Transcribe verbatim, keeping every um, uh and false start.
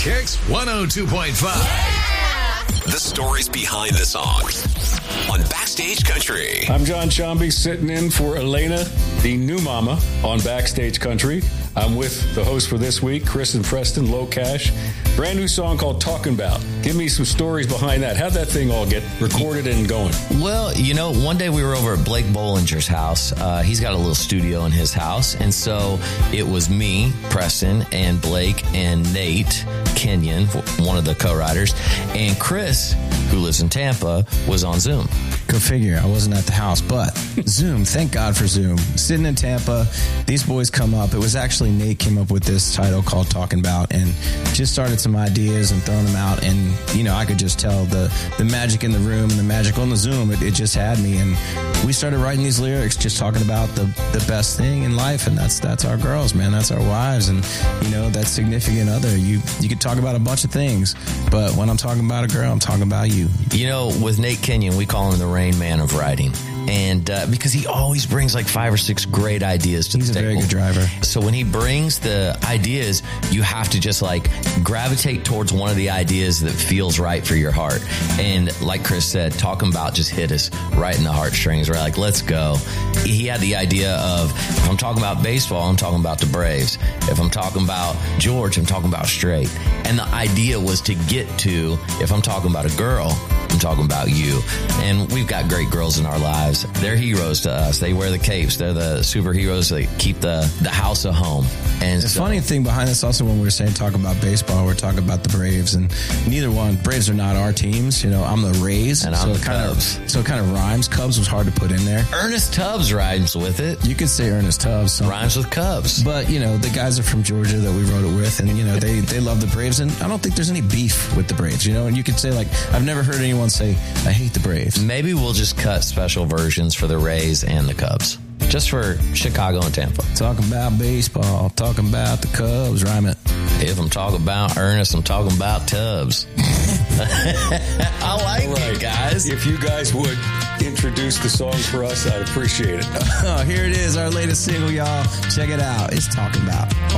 Kicks one oh two point five. Yeah! The stories behind the songs on Backstage Country. I'm John Chomby, sitting in for Elena, the new mama, on Backstage Country. I'm with the host for this week, Chris and Preston, Low Cash. Brand new song called Talking About. Give me some stories behind that. How'd that thing all get recorded and going? Well, you know, one day we were over at Blake Bollinger's house. Uh, he's got a little studio in his house. And so it was me, Preston, and Blake, and Nate Kenyon, one of the co-writers, and Chris, who lives in Tampa, was on Zoom. Go figure. I wasn't at the house, but Zoom. Thank God for Zoom. Sitting in Tampa, these boys come up. It was actually Nate came up with this title called Talking About, and just started some ideas and throwing them out. And, you know, I could just tell the, the magic in the room and the magic on the Zoom. It, it just had me. And we started writing these lyrics, just talking about the, the best thing in life. And that's, that's our girls, man. That's our wives. And, you know, that significant other. You, you could talk about a bunch of things, but when I'm talking about a girl, I'm talking about you. You know, with Nate Kenyon, we call him the Rain Man of writing. And uh, because he always brings like five or six great ideas to He's the table. He's a very good driver. So when he brings the ideas, you have to just like gravitate towards one of the ideas that feels right for your heart. And like Chris said, Talking About just hit us right in the heartstrings. We're like, let's go. He had the idea of, if I'm talking about baseball, I'm talking about the Braves. If I'm talking about George, I'm talking about straight. And the idea was to get to, if I'm talking about a girl, I'm talking about you. And we've got great girls in our lives. They're heroes to us. They wear the capes. They're the superheroes that keep the, the house a home. And the so, funny thing behind this also, when we were saying talk about baseball, we're talking about the Braves, and neither one, Braves are not our teams. You know, I'm the Rays. And I'm so the it kind Cubs. Of, so it kind of rhymes. Cubs was hard to put in there. Ernest Tubbs rhymes with it. You could say Ernest Tubbs. So. Rhymes with Cubs. But, you know, the guys are from Georgia that we wrote it with, and, you know, they, they love the Braves, and I don't think there's any beef with the Braves, you know, and you could say, like, I've never heard anyone say, I hate the Braves. Maybe we'll just cut special versions for the Rays and the Cubs. Just for Chicago and Tampa. Talking about baseball, talking about the Cubs, rhyme it. If I'm talking about Ernest, I'm talking about Tubbs. I like right. it, guys. If you guys would introduce the song for us, I'd appreciate it. Oh, here it is, our latest single, y'all. Check it out. It's Talking About.